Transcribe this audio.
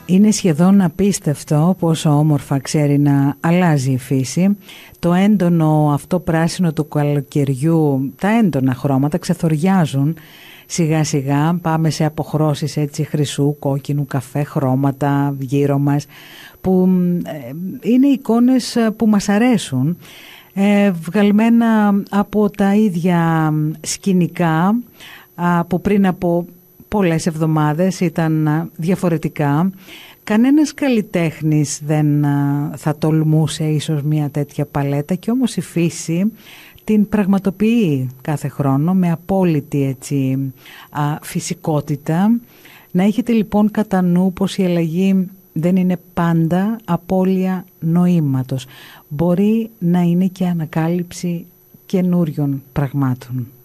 Είναι σχεδόν απίστευτο πόσο όμορφα ξέρει να αλλάζει η φύση. Το έντονο αυτό πράσινο του καλοκαιριού, τα έντονα χρώματα ξεθοριάζουν. Σιγά σιγά πάμε σε αποχρώσεις έτσι χρυσού, κόκκινου, καφέ χρώματα γύρω μας, που είναι εικόνες που μας αρέσουν, βγαλμένα από τα ίδια σκηνικά που πριν από πολλές εβδομάδες ήταν διαφορετικά. Κανένας καλλιτέχνης δεν θα τολμούσε ίσως μια τέτοια παλέτα, και όμως η φύση την πραγματοποιεί κάθε χρόνο με απόλυτη έτσι, φυσικότητα. Να έχετε λοιπόν κατά νου πως η αλλαγή δεν είναι πάντα απώλεια νοήματος. Μπορεί να είναι και ανακάλυψη καινούριων πραγμάτων.